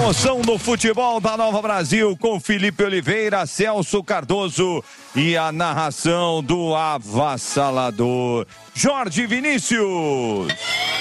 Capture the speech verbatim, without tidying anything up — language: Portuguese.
emoção no futebol da Nova Brasil com Felipe Oliveira, Celso Cardoso e a narração do avassalador Jorge Vinícius.